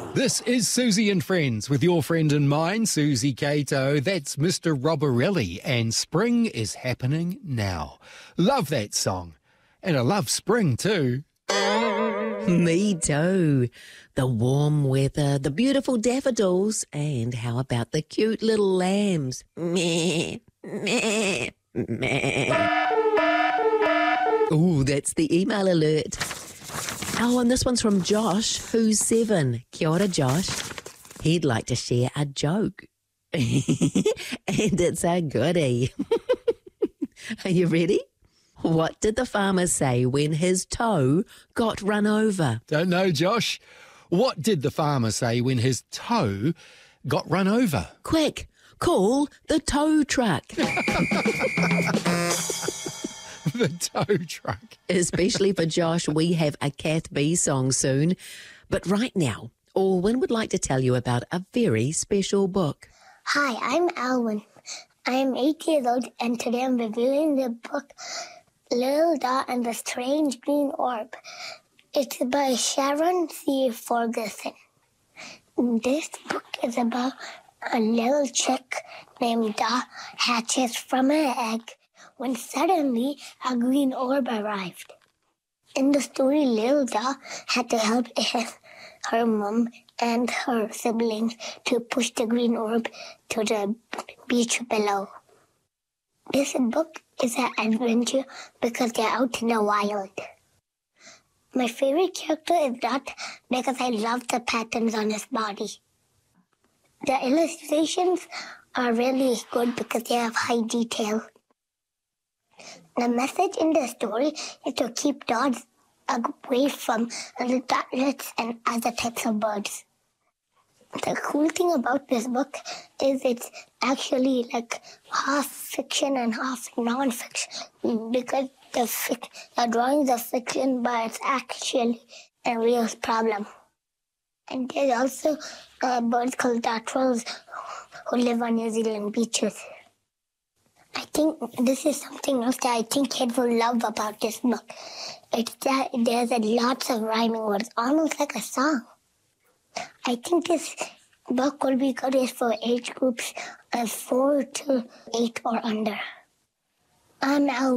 This is Susie and Friends with your friend and mine, Susie Cato. That's Mr. Robborelli, and spring is happening now. Love that song. And I love spring too. Me too. The warm weather, the beautiful daffodils, and how about the cute little lambs? Meh, meh, meh. Ooh, that's the email alert. Oh, and this one's from Josh, who's 7. Kia ora, Josh. He'd like to share a joke. And it's a goodie. Are you ready? What did the farmer say when his toe got run over? Don't know, Josh. What did the farmer say when his toe got run over? Quick, call the tow truck. The tow truck. Especially for Josh, we have a Kath B song soon. But right now, Alwyn would like to tell you about a very special book. Hi, I'm Alwyn. I am 8 years old, and today I'm reviewing the book Little Dot and the Strange Green Orb. It's by Sharon C. Ferguson. This book is about a little chick named Dot hatches from an egg when suddenly a green orb arrived. In the story, Little Dot had to help her mom and her siblings to push the green orb to the beach below. This book is an adventure because they're out in the wild. My favorite character is Dot because I love the patterns on his body. The illustrations are really good because they have high detail. The message in the story is to keep dogs away from the ducklets and other types of birds. The cool thing about this book is it's actually like half fiction and half non-fiction because the drawings are fiction, but it's actually a real problem. And there's also birds called dartrels who live on New Zealand beaches. I think this is something else that I think kids will love about this book. It's that there's lots of rhyming words, almost like a song. I think this book will be good for age groups of 4 to 8 or under. I'm Al.